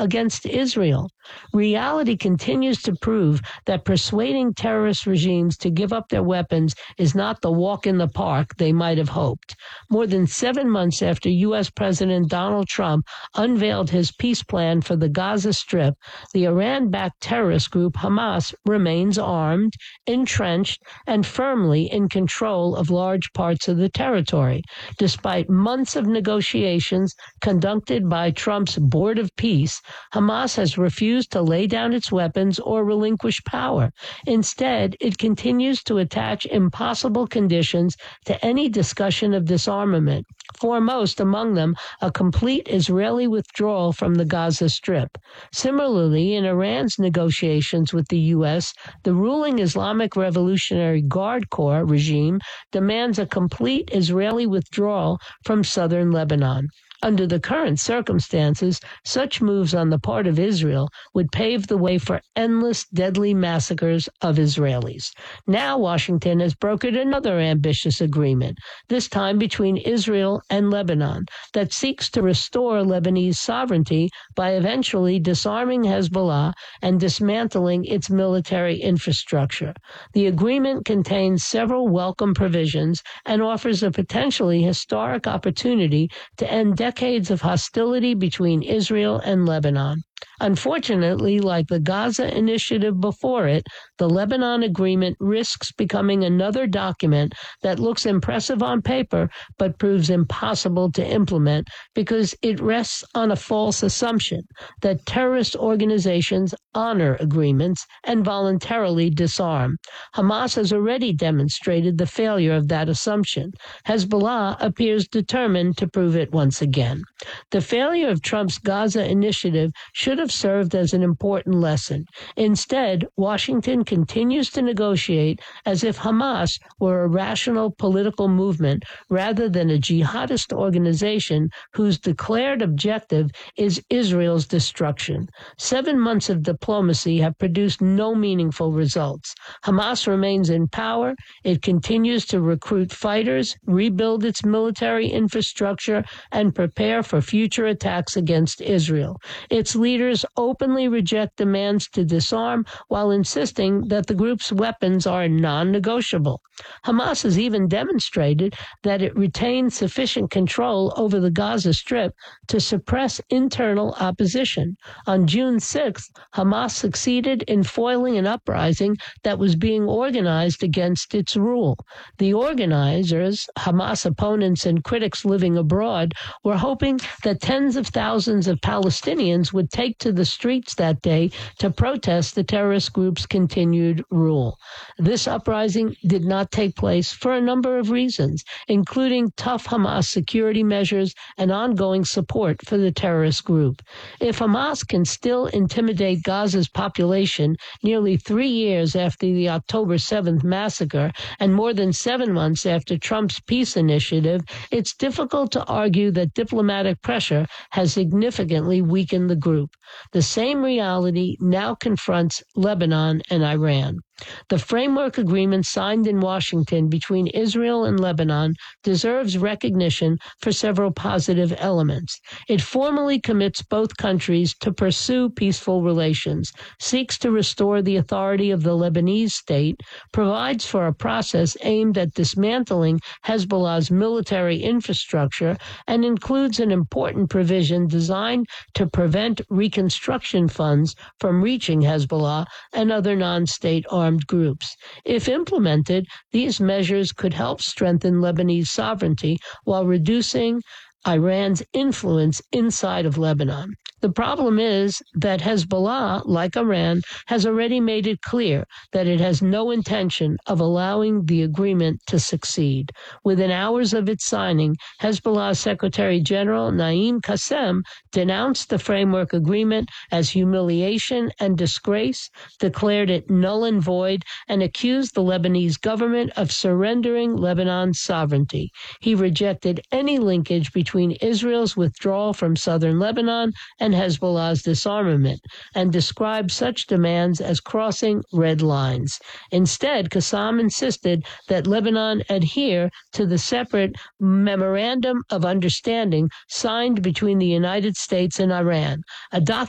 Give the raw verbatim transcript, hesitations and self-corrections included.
against Israel. Reality continues to prove that persuading terrorist regimes to give up their weapons is not the walk in the park they might have hoped. More than seven months after U S. President Donald Trump unveiled his peace plan for the Gaza Strip, the Iran-backed terrorist group Hamas remains armed, entrenched, and firmly in control of large parts of the territory. Despite months of negotiations conducted by Trump's Board of Peace, Hamas has refused to lay down its weapons or relinquish power. Instead, it continues to attach impossible conditions to any discussion of disarmament, foremost among them a complete Israeli withdrawal from the Gaza Strip. Similarly, in Iran's negotiations with the U S, the ruling Islamic Revolutionary Guard Corps regime demands a complete Israeli withdrawal from southern Lebanon. Under the current circumstances, such moves on the part of Israel would pave the way for endless deadly massacres of Israelis. Now Washington has brokered another ambitious agreement, this time between Israel and Lebanon, that seeks to restore Lebanese sovereignty by eventually disarming Hezbollah and dismantling its military infrastructure. The agreement contains several welcome provisions and offers a potentially historic opportunity to end decades of hostility between Israel and Lebanon. Unfortunately, like the Gaza Initiative before it, the Lebanon Agreement risks becoming another document that looks impressive on paper but proves impossible to implement because it rests on a false assumption that terrorist organizations honor agreements and voluntarily disarm. Hamas has already demonstrated the failure of that assumption. Hezbollah appears determined to prove it once again. The failure of Trump's Gaza Initiative should have served as an important lesson. Instead, Washington continues to negotiate as if Hamas were a rational political movement rather than a jihadist organization whose declared objective is Israel's destruction. Seven months of diplomacy have produced no meaningful results. Hamas remains in power. It continues to recruit fighters, rebuild its military infrastructure, and prepare for future attacks against Israel. Its leaders openly reject demands to disarm while insisting that the group's weapons are non-negotiable. Hamas has even demonstrated that it retains sufficient control over the Gaza Strip to suppress internal opposition. On June sixth, Hamas succeeded in foiling an uprising that was being organized against its rule. The organizers, Hamas opponents and critics living abroad, were hoping that tens of thousands of Palestinians would take to the streets that day to protest the terrorist group's continued rule. This uprising did not take place for a number of reasons, including tough Hamas security measures and ongoing support for the terrorist group. If Hamas can still intimidate Gaza's population nearly three years after the October seventh massacre and more than seven months after Trump's peace initiative, it's difficult to argue that diplomatic pressure has significantly weakened the group. The same reality now confronts Lebanon and Iran. The framework agreement signed in Washington between Israel and Lebanon deserves recognition for several positive elements. It formally commits both countries to pursue peaceful relations, seeks to restore the authority of the Lebanese state, provides for a process aimed at dismantling Hezbollah's military infrastructure, and includes an important provision designed to prevent reconstruction funds from reaching Hezbollah and other non-state armed groups. If implemented, these measures could help strengthen Lebanese sovereignty while reducing Iran's influence inside of Lebanon. The problem is that Hezbollah, like Iran, has already made it clear that it has no intention of allowing the agreement to succeed. Within hours of its signing, Hezbollah Secretary General Naim Qassem denounced the framework agreement as humiliation and disgrace, declared it null and void, and accused the Lebanese government of surrendering Lebanon's sovereignty. He rejected any linkage between Israel's withdrawal from southern Lebanon and Hezbollah's disarmament, and described such demands as crossing red lines. Instead, Qassem insisted that Lebanon adhere to the separate Memorandum of Understanding signed between the United States and Iran, a document